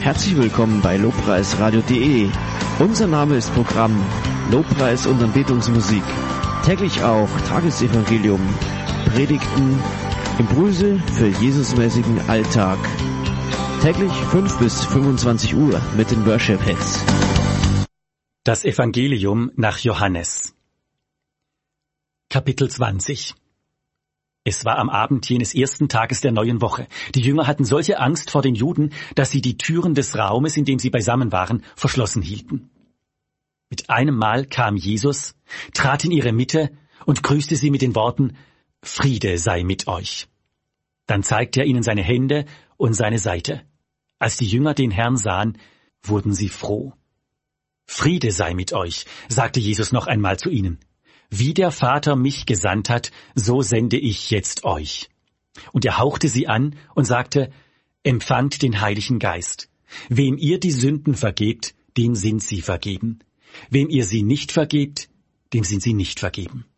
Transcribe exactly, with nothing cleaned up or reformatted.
Herzlich willkommen bei lobpreisradio punkt de. Unser Name ist Programm Lobpreis und Anbetungsmusik. Täglich auch Tagesevangelium, Predigten, Impulse für Jesusmäßigen Alltag. Täglich fünf bis fünfundzwanzig Uhr mit den Worship Hits. Das Evangelium nach Johannes. Kapitel zwanzig. Es war am Abend jenes ersten Tages der neuen Woche. Die Jünger hatten solche Angst vor den Juden, dass sie die Türen des Raumes, in dem sie beisammen waren, verschlossen hielten. Mit einem Mal kam Jesus, trat in ihre Mitte und grüßte sie mit den Worten: Friede sei mit euch. Dann zeigte er ihnen seine Hände und seine Seite. Als die Jünger den Herrn sahen, wurden sie froh. Friede sei mit euch, sagte Jesus noch einmal zu ihnen. Wie der Vater mich gesandt hat, so sende ich jetzt euch. Und er hauchte sie an und sagte: Empfangt den Heiligen Geist. Wem ihr die Sünden vergebt, dem sind sie vergeben. Wem ihr sie nicht vergebt, dem sind sie nicht vergeben.